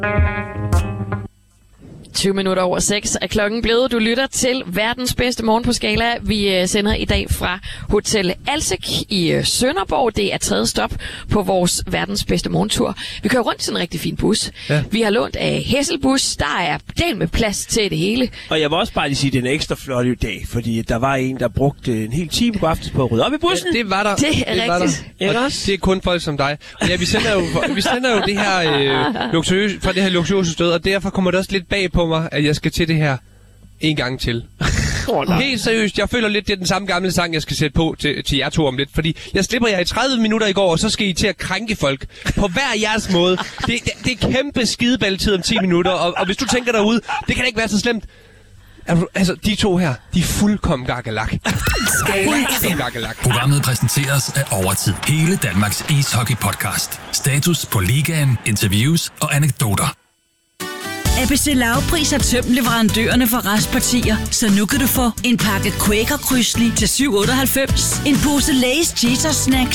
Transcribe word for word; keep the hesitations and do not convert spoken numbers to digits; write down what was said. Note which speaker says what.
Speaker 1: tyve minutter over seks er klokken blevet. Du lytter til verdens bedste morgen på Skala. Vi sender i dag fra Hotel Alsek i Sønderborg. Det er tredje stop på vores verdens bedste morgentur. Vi kører rundt i en rigtig fin bus. Ja. Vi har lånt af Hesselbus. Der er del med plads til det hele.
Speaker 2: Og jeg vil også bare lige sige, at det er en ekstra flot dag, fordi der var en, der brugte en hel time på aftes på at rydde op i bussen.
Speaker 3: Ja, det var der.
Speaker 1: Det er
Speaker 3: det
Speaker 1: rigtigt.
Speaker 3: Der. Det er kun folk som dig. Og ja, vi sender jo, vi sender jo det her øh, luksuriøse, fra det her luksuriøse sted, og derfor kommer det også lidt bag på mig, at jeg skal til det her en gang til. Oh, helt seriøst, jeg føler lidt, det er den samme gamle sang, jeg skal sætte på til, til jer to om lidt. Fordi jeg slipper jer i tredive minutter i går, og så skal I til at krænke folk på hver jeres måde. Det, det, det er kæmpe skideballetid om ti minutter, og, og hvis du tænker derude, det kan da ikke være så slemt. Altså, de to her, de er fuldkommen gakkelak. Fuldkommen gakkelak.
Speaker 4: Programmet præsenteres af Overtid. Hele Danmarks ishockey-podcast. Status på ligaen, interviews og anekdoter.
Speaker 5: A B C Lavpris har tømt leverandørerne for restpartier, så nu kan du få en pakke Quaker Krydsli til syv otteoghalvfems, en pose Lay's Cheetos Snacks